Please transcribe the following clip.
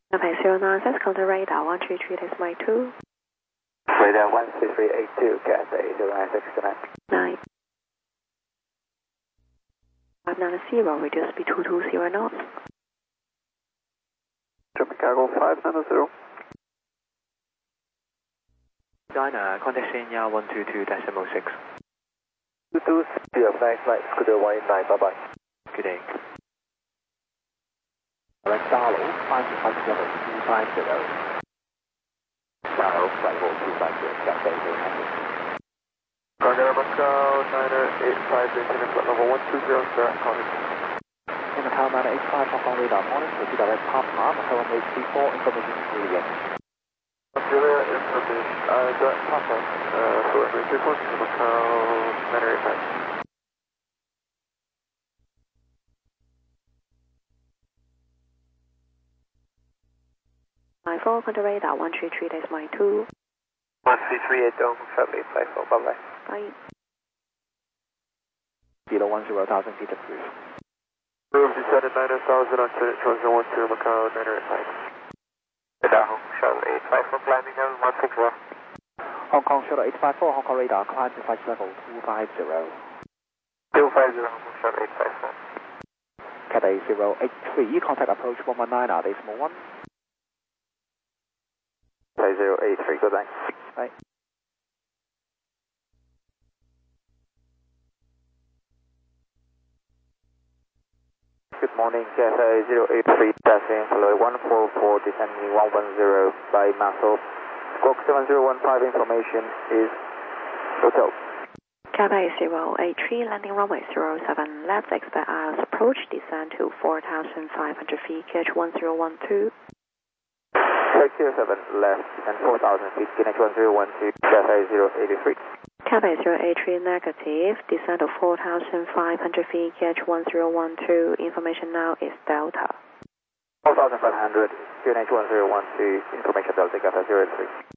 Cathay 09, counter radar 133, that's my 2. Radar 13382, Cathay 09, connect. 9. 590, reduce speed 220 knots. Chicago 590. China, contact Shenya 122.06. 220, flight, Scooter 189, bye bye. Good day. Darlow, 550, 250. Darlow, flight 250, Cathay 09. Cargo Macau 985, Lieutenant flight level 120, sir, calling. In Macau 985, Hong Kong radar, morning, proceed direct Papa, Macau 184, information Juliet. Julia, information, direct Papa, for emergency report to Macau 985. 94, counter radar 133, that's my 2. 1338 Dome, Charlie 54, bye bye. Bye. Kilo 10,000 feet approved. Room descended 9000 on Senate Trojan 12 Macau 985. Radar Hong Charlie 854, climbing level 160. Hong Kong Shuttle 854, Hong Kong radar, climb to flight level 250. 250, Hong Kong Charlie 854. Cathay 083, contact approach 119, decimal 1. Cathay 083, good night. Bye. Good morning, Cathay 083, passing hello 144, descending 110 by Muscle. Squawk 7015, information is hotel. Cathay 083, landing runway 07 left, expect ILS approach, descend to 4,500 feet, catch 1012. Take 07 left, descend 4,000 feet, catch 1012, Cathay 083. Cathay 083, negative, descend to 4,500 feet, catch 1012, information now is Delta. 4,500, QNH 1012, information Delta, Cathay 083.